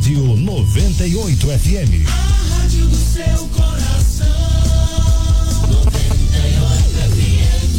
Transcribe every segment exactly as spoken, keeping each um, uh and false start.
Rádio noventa e oito F M. A rádio do seu coração. noventa e oito F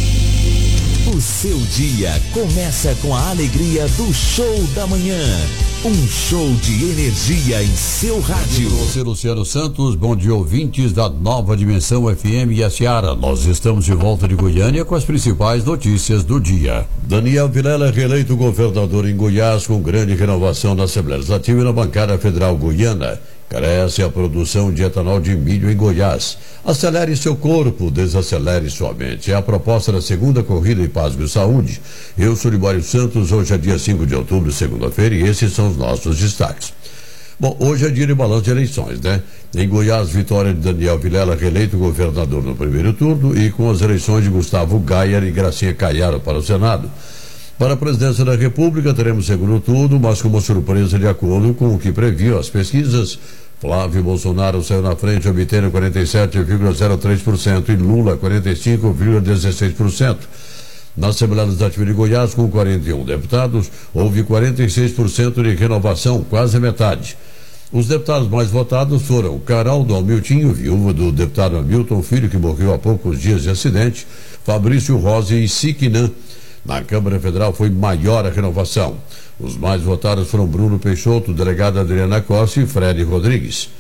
M. O seu dia começa com a alegria do show da manhã. Um show de energia em seu rádio. Você, Luciano Santos, bom dia, ouvintes da Nova Dimensão F M e a Seara. Nós estamos de volta de Goiânia com as principais notícias do dia. Daniel Vilela, reeleito governador em Goiás com grande renovação na Assembleia Legislativa e na bancada federal goiana. Cresce a produção de etanol de milho em Goiás. Acelere seu corpo, desacelere sua mente. É a proposta da segunda corrida em Paz e Saúde. Eu sou Libório Santos, hoje é dia cinco de outubro, segunda-feira, e esses são os nossos destaques. Bom, hoje é dia de balanço de eleições, né? Em Goiás, vitória de Daniel Vilela, reeleito governador no primeiro turno, e com as eleições de Gustavo Gayer e Gracinha Caiaro para o Senado. Para a presidência da República, teremos segundo turno, mas com uma surpresa de acordo com o que previam as pesquisas. Flávio Bolsonaro saiu na frente, obtendo quarenta e sete vírgula zero três por cento e Lula quarenta e cinco vírgula dezesseis por cento. Na Assembleia Legislativa de Goiás, com quarenta e um deputados, houve quarenta e seis por cento de renovação, quase a metade. Os deputados mais votados foram Caraldo Almiltinho, viúva do deputado Hamilton Filho, que morreu há poucos dias de acidente, Fabrício Rosa e Siquinã. Na Câmara Federal foi maior a renovação. Os mais votados foram Bruno Peixoto, delegada Adriana Costa e Fred Rodrigues.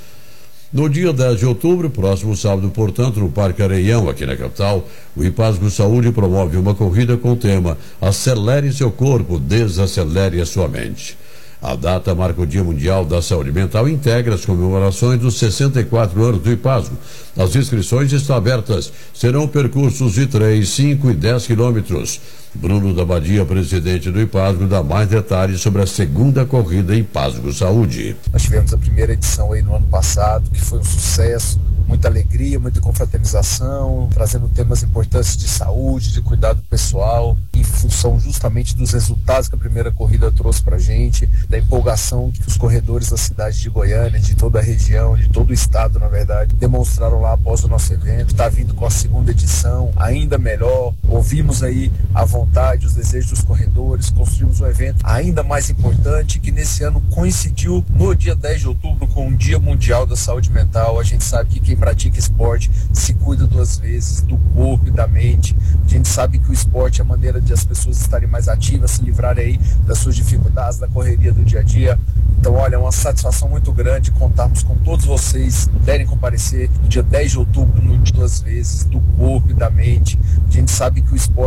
No dia dez de outubro, próximo sábado, portanto, no Parque Areião, aqui na capital, o Ipasgo Saúde promove uma corrida com o tema Acelere seu corpo, desacelere a sua mente. A data marca o Dia Mundial da Saúde Mental e integra as comemorações dos sessenta e quatro anos do Ipasgo. As inscrições estão abertas. Serão percursos de três, cinco e dez quilômetros. Bruno da Badia, presidente do Ipasgo, dá mais detalhes sobre a segunda corrida Ipasgo Saúde. Nós tivemos a primeira edição aí no ano passado, que foi um sucesso, muita alegria, muita confraternização, trazendo temas importantes de saúde, de cuidado pessoal, em função justamente dos resultados que a primeira corrida trouxe pra gente, da empolgação que os corredores da cidade de Goiânia, de toda a região, de todo o estado, na verdade, demonstraram lá após o nosso evento. Está vindo com a segunda edição, ainda melhor. Ouvimos aí a vontade, os desejos dos corredores, construímos um evento ainda mais importante, que nesse ano coincidiu no dia dez de outubro com o Dia Mundial da Saúde Mental. A gente sabe que quem pratica esporte se cuida duas vezes, do corpo e da mente. A gente sabe que o esporte é a maneira de as pessoas estarem mais ativas, se livrarem aí das suas dificuldades, da correria do dia a dia. Então, olha, é uma satisfação muito grande contarmos com todos vocês, puderem comparecer no dia dez de outubro, no dia duas vezes, do corpo e da mente. A gente sabe que o esporte